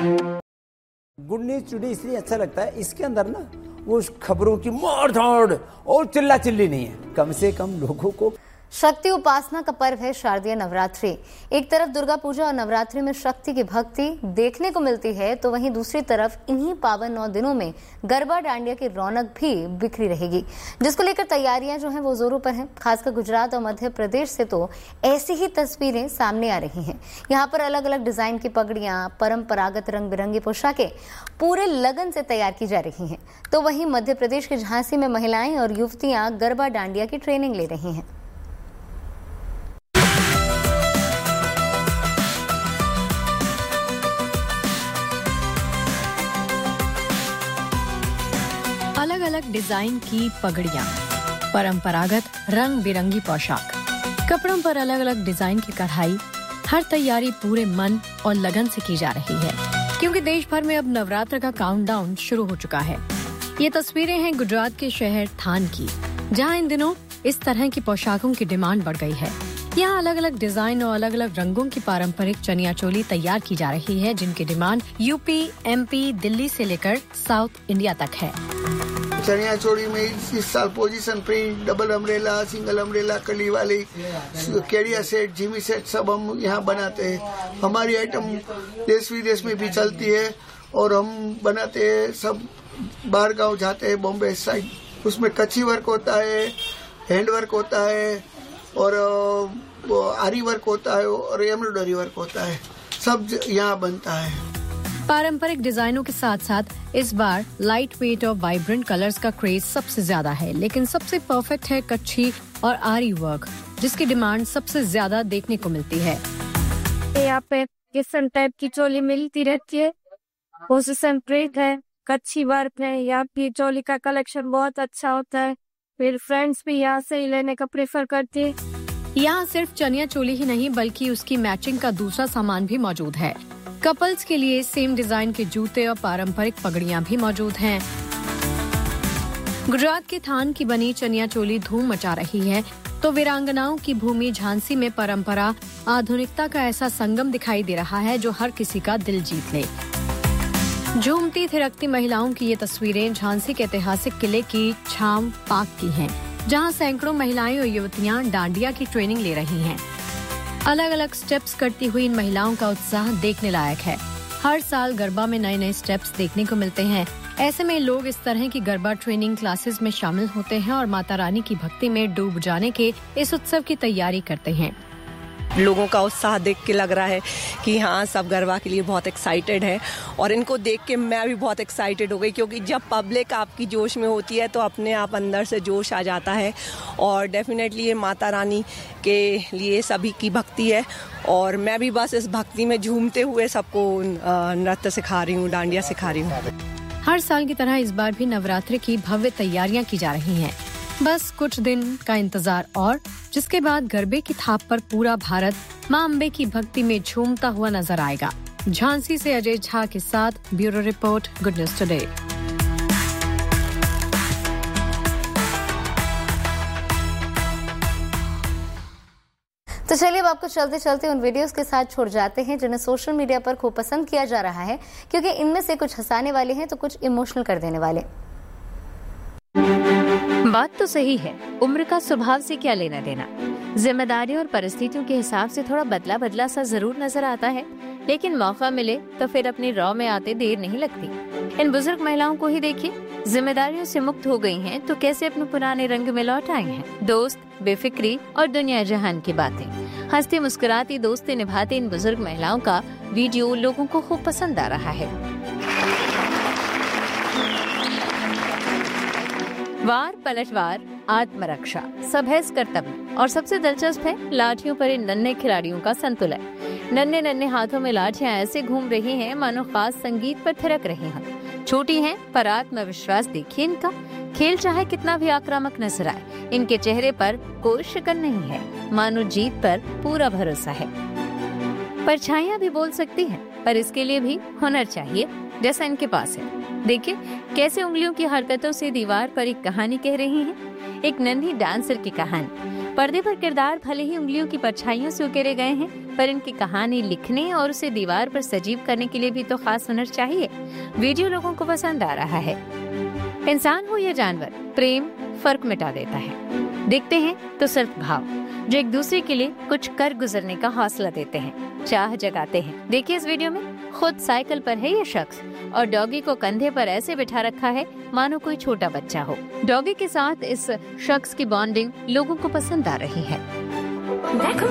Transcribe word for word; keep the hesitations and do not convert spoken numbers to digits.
Good news today इसलिए अच्छा लगता है, इसके अंदर ना वो खबरों की मार धाड़ और चिल्ला चिल्ली नहीं है, कम से कम लोगों को। शक्ति उपासना का पर्व है शारदीय नवरात्रि। एक तरफ दुर्गा पूजा और नवरात्रि में शक्ति की भक्ति देखने को मिलती है, तो वहीं दूसरी तरफ इन्हीं पावन नौ दिनों में गरबा डांडिया की रौनक भी बिखरी रहेगी, जिसको लेकर तैयारियां जो हैं वो जोरों पर हैं। खासकर गुजरात और मध्य प्रदेश से तो ऐसी ही तस्वीरें सामने आ रही हैं। यहाँ पर अलग अलग डिजाइन की पगड़ियां, परंपरागत रंग बिरंगी पोशाकें पूरे लगन से तैयार की जा रही हैं। तो वहीं मध्य प्रदेश के झांसी में महिलाएं और युवतियां गरबा डांडिया की ट्रेनिंग ले रही हैं। अलग अलग डिजाइन की पगड़ियां, परंपरागत रंग बिरंगी पोशाक, कपड़ों पर अलग अलग डिजाइन की कढ़ाई, हर तैयारी पूरे मन और लगन से की जा रही है, क्योंकि देश भर में अब नवरात्र का काउंटडाउन शुरू हो चुका है। ये तस्वीरें हैं गुजरात के शहर थान की, जहां इन दिनों इस तरह की पोशाकों की डिमांड बढ़ गई है। यहाँ अलग अलग डिजाइन और अलग अलग रंगों की पारंपरिक चनिया चोली तैयार की जा रही है, जिनकी डिमांड यूपी, एमपी, दिल्ली से लेकर साउथ इंडिया तक है। चनिया चोली में इस साल position print, double umbrella, single umbrella, कली वाली, केरिया सेट, जिमी सेट सब हम यहाँ बनाते हैं। हमारी आइटम देश विदेश में भी चलती है और हम बनाते हैं, सब बाहर गांव जाते हैं, बॉम्बे साइड। उसमें कच्ची वर्क होता है, हैंड वर्क होता है और आरी वर्क होता है और एम्ब्रॉयडरी वर्क होता है, सब यहाँ बनता है। पारंपरिक डिजाइनों के साथ साथ इस बार लाइट वेट और वाइब्रेंट कलर्स का क्रेज सबसे ज्यादा है, लेकिन सबसे परफेक्ट है कच्छी और आरी वर्क, जिसकी डिमांड सबसे ज्यादा देखने को मिलती है। यहाँ पे किस्म टाइप की चोली मिलती रहती है, पोजीशन प्रिंट है, कच्छी वर्क है। यहाँ की चोली का कलेक्शन बहुत अच्छा होता है, फिर फ्रेंड्स भी यहाँ से ही लेने का प्रेफर करती है। यहाँ सिर्फ चनिया चोली ही नहीं बल्कि उसकी मैचिंग का दूसरा सामान भी मौजूद है। कपल्स के लिए सेम डिजाइन के जूते और पारंपरिक पगड़ियां भी मौजूद हैं। गुजरात के थान की बनी चनिया चोली धूम मचा रही है, तो वीरांगनाओं की भूमि झांसी में परंपरा आधुनिकता का ऐसा संगम दिखाई दे रहा है जो हर किसी का दिल जीत ले। झूमती थिरकती महिलाओं की ये तस्वीरें झांसी के ऐतिहासिक किले की छाम पाक की हैं, जहां सैकड़ों महिलाएं और युवतियां डांडिया की ट्रेनिंग ले रही हैं। अलग अलग स्टेप्स करती हुई इन महिलाओं का उत्साह देखने लायक है। हर साल गरबा में नए नए स्टेप्स देखने को मिलते हैं। ऐसे में लोग इस तरह की गरबा ट्रेनिंग क्लासेस में शामिल होते हैं और माता रानी की भक्ति में डूब जाने के इस उत्सव की तैयारी करते हैं। लोगों का उत्साह देख के लग रहा है कि हाँ, सब गरबा के लिए बहुत एक्साइटेड है और इनको देख के मैं भी बहुत एक्साइटेड हो गई, क्योंकि जब पब्लिक आपकी जोश में होती है तो अपने आप अंदर से जोश आ जाता है। और डेफिनेटली ये माता रानी के लिए सभी की भक्ति है और मैं भी बस इस भक्ति में झूमते हुए सबको नृत्य सिखा रही हूँ, डांडिया सिखा रही हूँ। हर साल की तरह इस बार भी नवरात्रि की भव्य तैयारियां की जा रही हैं। बस कुछ दिन का इंतजार और जिसके बाद गरबे की थाप पर पूरा भारत मां अम्बे की भक्ति में झूमता हुआ नजर आएगा। झांसी से अजय झा के साथ bureau report, good news today. तो चलिए अब आपको चलते चलते उन वीडियोस के साथ छोड़ जाते हैं जिन्हें सोशल मीडिया पर खूब पसंद किया जा रहा है, क्योंकि इनमें से कुछ हंसाने वाले हैं तो कुछ इमोशनल कर देने वाले। बात तो सही है, उम्र का स्वभाव से क्या लेना देना। जिम्मेदारियों और परिस्थितियों के हिसाब से थोड़ा बदला बदला सा जरूर नजर आता है, लेकिन मौका मिले तो फिर अपनी रॉ में आते देर नहीं लगती। इन बुजुर्ग महिलाओं को ही देखिए, जिम्मेदारियों से मुक्त हो गई हैं तो कैसे अपने पुराने रंग में लौट आई हैं। दोस्त, बेफिक्री और दुनिया जहान की बातें, हंसती मुस्कुराती दोस्ती निभाती इन बुजुर्ग महिलाओं का वीडियो लोगों को खूब पसंद आ रहा है। वार पलटवार, आत्मरक्षा, सबहज कर्तव्य और सबसे दिलचस्प है लाठियों पर इन नन्हे खिलाड़ियों का संतुलन। नन्हे नन्हे हाथों में लाठियां ऐसे घूम रही हैं मानो खास संगीत पर थिरक रही हैं। छोटी हैं पर आत्मविश्वास देखिए इनका। खेल चाहे कितना भी आक्रामक नजर आए, इनके चेहरे पर कोई शिकन नहीं है, मानो जीत पर पूरा भरोसा है। परछाइयां भी बोल सकती हैं, पर इसके लिए भी हुनर चाहिए, जैसा इनके पास है। देखिए कैसे उंगलियों की हरकतों से दीवार पर एक कहानी कह रही हैं। एक नन्ही डांसर की कहानी। पर्दे पर किरदार भले ही उंगलियों की परछाइयों से उकेरे गए हैं, पर इनकी कहानी लिखने और उसे दीवार पर सजीव करने के लिए भी तो खास हुनर चाहिए। वीडियो लोगों को पसंद आ रहा है। इंसान हो या जानवर, प्रेम फर्क मिटा देता है। देखते हैं तो सिर्फ भाव जो एक दूसरे के लिए कुछ कर गुजरने का हौसला देते हैं, चाह जगाते हैं। देखिए इस वीडियो में खुद साइकिल पर है ये शख्स और डॉगी को कंधे पर ऐसे बिठा रखा है मानो कोई छोटा बच्चा हो। डॉगी के साथ इस शख्स की बॉन्डिंग लोगों को पसंद आ रही है। देखो